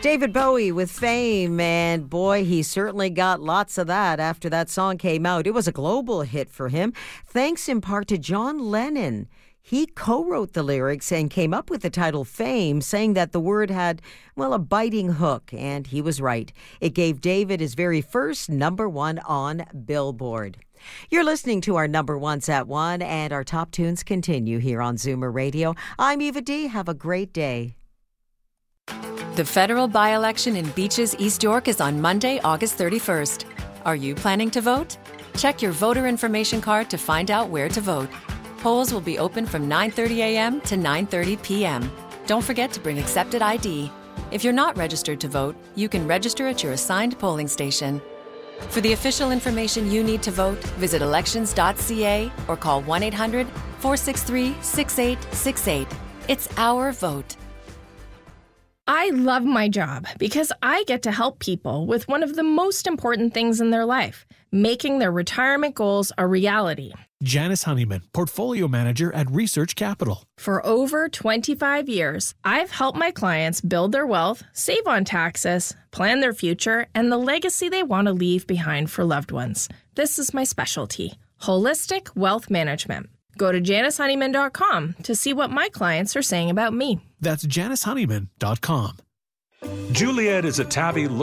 David Bowie with Fame, and boy, he certainly got lots of that after that song came out. It was a global hit for him, thanks in part to John Lennon. He co-wrote the lyrics and came up with the title Fame, saying that the word had, well, a biting hook, and he was right. It gave David his very first number one on Billboard. You're listening to our number ones at 1, and our top tunes continue here on Zoomer Radio. I'm Eva D. Have a great day. The federal by-election in Beaches, East York is on Monday, August 31st. Are you planning to vote? Check your voter information card to find out where to vote. Polls will be open from 9:30 a.m. to 9:30 p.m. Don't forget to bring accepted ID. If you're not registered to vote, you can register at your assigned polling station. For the official information you need to vote, visit elections.ca or call 1-800-463-6868. It's our vote. I love my job because I get to help people with one of the most important things in their life, making their retirement goals a reality. Janice Honeyman, Portfolio Manager at Research Capital. For over 25 years, I've helped my clients build their wealth, save on taxes, plan their future, and the legacy they want to leave behind for loved ones. This is my specialty, holistic wealth management. Go to JaniceHoneyman.com to see what my clients are saying about me. That's JaniceHoneyman.com. Juliet is a tabby